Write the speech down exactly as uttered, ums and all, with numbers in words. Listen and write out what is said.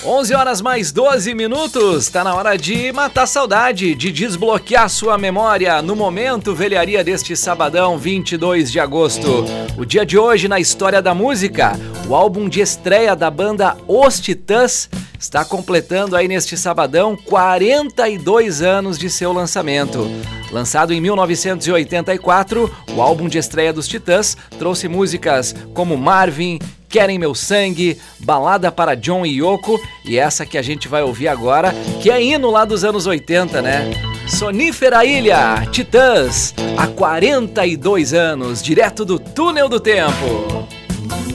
onze horas mais doze minutos, tá na hora de matar a saudade, de desbloquear sua memória no Momento Velharia deste sabadão, vinte e dois de agosto. O dia de hoje na história da música, o álbum de estreia da banda Os Titãs está completando aí neste sabadão quarenta e dois anos de seu lançamento. Lançado em mil novecentos e oitenta e quatro, o álbum de estreia dos Titãs trouxe músicas como Marvin, Querem Meu Sangue, Balada para John e Yoko e essa que a gente vai ouvir agora, que é hino lá dos anos oitenta, né? Sonífera Ilha, Titãs, há quarenta e dois anos, direto do Túnel do Tempo.